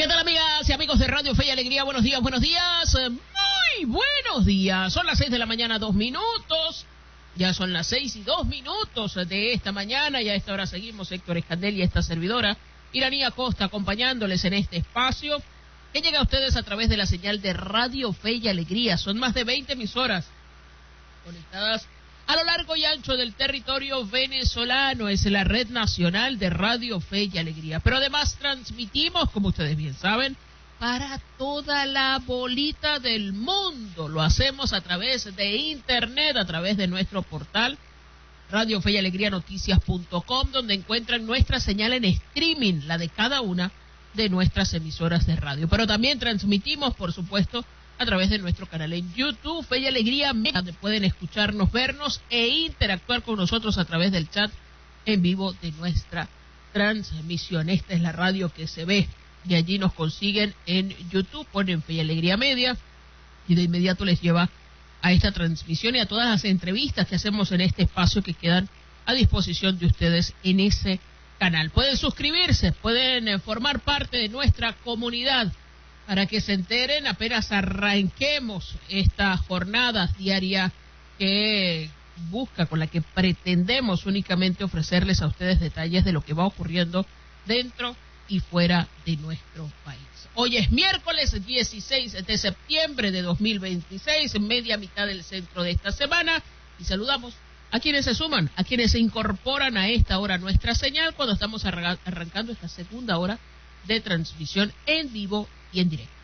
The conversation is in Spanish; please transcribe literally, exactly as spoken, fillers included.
tal, amigas y amigos de Radio Fe y Alegría? Buenos días, buenos días, muy buenos días. Son las seis de la mañana, dos minutos. Ya son las seis y dos minutos de esta mañana y a esta hora seguimos Héctor Escandel y esta servidora Iranía Costa acompañándoles en este espacio que llega a ustedes a través de la señal de Radio Fe y Alegría. Son más de veinte emisoras conectadas a lo largo y ancho del territorio venezolano. Es la red nacional de Radio Fe y Alegría. Pero además transmitimos, como ustedes bien saben, para toda la bolita del mundo. Lo hacemos a través de internet, a través de nuestro portal Radio Fe y Alegría Noticias punto com, donde encuentran nuestra señal en streaming, la de cada una de nuestras emisoras de radio. Pero también transmitimos, por supuesto, a través de nuestro canal en YouTube, Fe y Alegría, donde pueden escucharnos, vernos e interactuar con nosotros a través del chat en vivo de nuestra transmisión. Esta es la radio que se ve y allí nos consiguen en YouTube, ponen Fe y Alegría Media y de inmediato les lleva a esta transmisión y a todas las entrevistas que hacemos en este espacio que quedan a disposición de ustedes en ese canal. Pueden suscribirse, pueden formar parte de nuestra comunidad para que se enteren apenas arranquemos esta jornada diaria que busca, con la que pretendemos únicamente ofrecerles a ustedes detalles de lo que va ocurriendo dentro y fuera de nuestro país. Hoy es miércoles dieciséis de septiembre de dos mil veintiséis, en media mitad del centro de esta semana, y saludamos a quienes se suman, a quienes se incorporan a esta hora nuestra señal cuando estamos arrancando esta segunda hora de transmisión en vivo y en directo.